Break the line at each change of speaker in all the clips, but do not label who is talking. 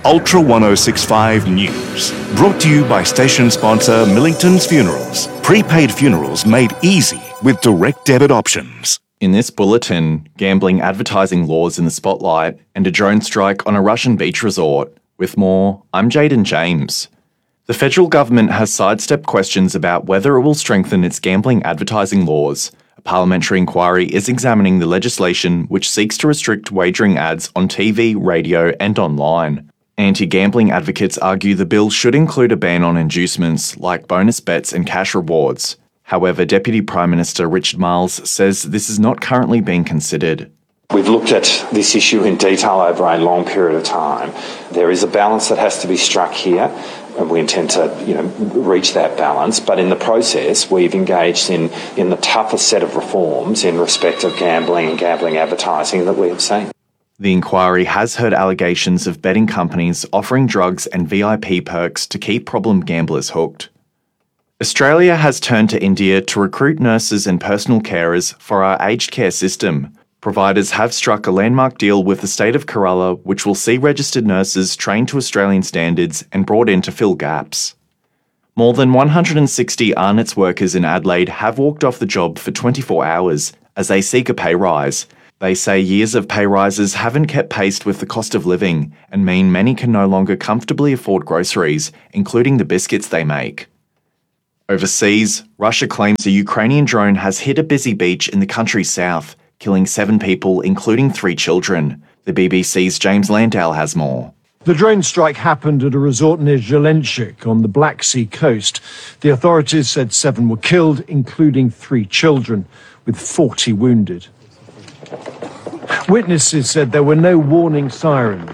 Ultra 1065 News. Brought to you by station sponsor Millington's Funerals. Prepaid funerals made easy with direct debit options.
In this bulletin, gambling advertising laws in the spotlight and a drone strike on a Russian beach resort. With more, I'm Jaden James. The federal government has sidestepped questions about whether it will strengthen its gambling advertising laws. A parliamentary inquiry is examining the legislation which seeks to restrict wagering ads on TV, radio and online. Anti-gambling advocates argue the bill should include a ban on inducements like bonus bets and cash rewards. However, Deputy Prime Minister Richard Marles says this is not currently being considered.
We've looked at this issue in detail over a long period of time. There is a balance that has to be struck here, and we intend to, reach that balance. But in the process, we've engaged in the toughest set of reforms in respect of gambling and gambling advertising that we have seen.
The inquiry has heard allegations of betting companies offering drugs and VIP perks to keep problem gamblers hooked. Australia has turned to India to recruit nurses and personal carers for our aged care system. Providers have struck a landmark deal with the state of Kerala, which will see registered nurses trained to Australian standards and brought in to fill gaps. More than 160 ARNETS workers in Adelaide have walked off the job for 24 hours as they seek a pay rise. They say years of pay rises haven't kept pace with the cost of living and mean many can no longer comfortably afford groceries, including the biscuits they make. Overseas, Russia claims a Ukrainian drone has hit a busy beach in the country's south, killing 7 people, including 3 children. The BBC's James Landau has more.
The drone strike happened at a resort near Zelenchik on the Black Sea coast. The authorities said 7 were killed, including 3 children, with 40 wounded. Witnesses said there were no warning sirens.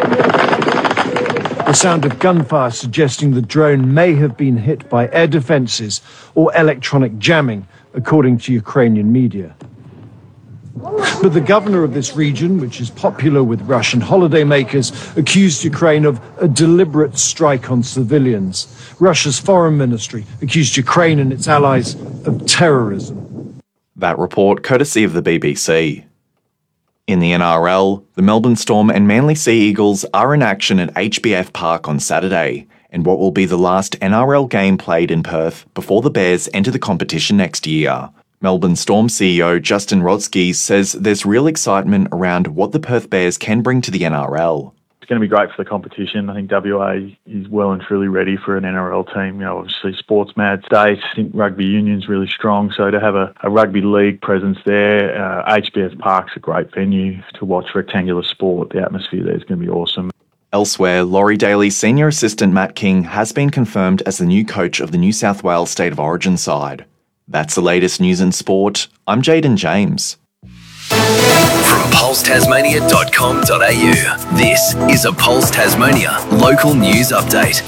The sound of gunfire suggesting the drone may have been hit by air defences or electronic jamming, according to Ukrainian media. But the governor of this region, which is popular with Russian holidaymakers, accused Ukraine of a deliberate strike on civilians. Russia's foreign ministry accused Ukraine and its allies of terrorism.
That report courtesy of the BBC. In the NRL, the Melbourne Storm and Manly Sea Eagles are in action at HBF Park on Saturday, in what will be the last NRL game played in Perth before the Bears enter the competition next year. Melbourne Storm CEO Justin Rodsky says there's real excitement around what the Perth Bears can bring to the NRL.
It's going to be great for the competition. I think WA is well and truly ready for an NRL team. Obviously sports mad state. I think rugby union's really strong. So to have a rugby league presence there, HBF Park's a great venue to watch rectangular sport. The atmosphere there is going to be awesome.
Elsewhere, Laurie Daly's senior assistant Matt King has been confirmed as the new coach of the New South Wales State of Origin side. That's the latest news in sport. I'm Jaden James.
From pulsetasmania.com.au, this is a Pulse Tasmania local news update.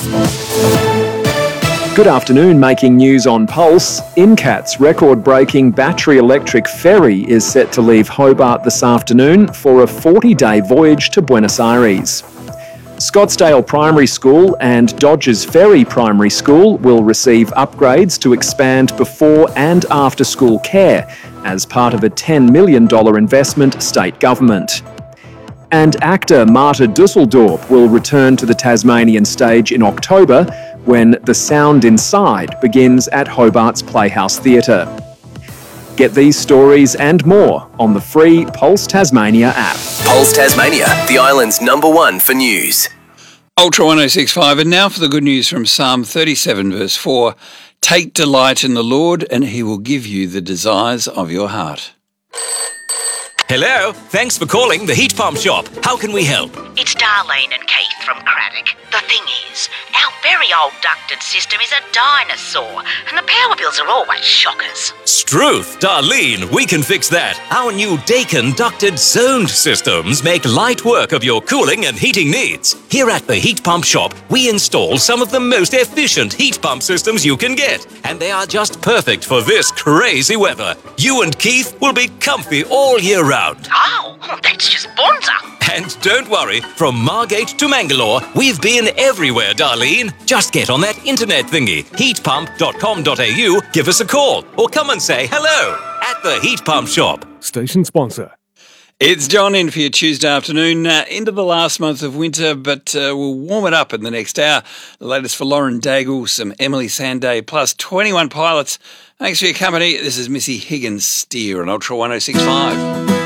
Good afternoon, making news on Pulse. Incat's record-breaking battery electric ferry is set to leave Hobart this afternoon for a 40-day voyage to Buenos Aires. Scottsdale Primary School and Dodgers Ferry Primary School will receive upgrades to expand before and after school care as part of a $10 million investment state government. And actor Marta Dusseldorp will return to the Tasmanian stage in October when The Sound Inside begins at Hobart's Playhouse Theatre. Get these stories and more on the free Pulse Tasmania app.
Pulse Tasmania, the island's #1 for news.
Ultra 1065, and now for the good news from Psalm 37 verse 4. Take delight in the Lord, and he will give you the desires of your heart.
Hello, thanks for calling the Heat Pump Shop. How can we help?
It's Darlene and Keith from Craddock. The thing is, our very old ducted system is a dinosaur, and the power bills are always shockers.
Struth, Darlene, we can fix that. Our new Daikin ducted zoned systems make light work of your cooling and heating needs. Here at the Heat Pump Shop, we install some of the most efficient heat pump systems you can get, and they are just perfect for this crazy weather. You and Keith will be comfy all year round.
Oh, that's just bonza.
And don't worry, from Margate to Mangalore, we've been everywhere, Darlene. Just get on that internet thingy, heatpump.com.au, give us a call, or come and say hello at the Heat Pump Shop.
Station sponsor.
It's John in for your Tuesday afternoon, into the last month of winter, but we'll warm it up in the next hour. The latest for Lauren Daigle, some Emily Sandé, plus 21 pilots. Thanks for your company. This is Missy Higgins Steer on Ultra 1065.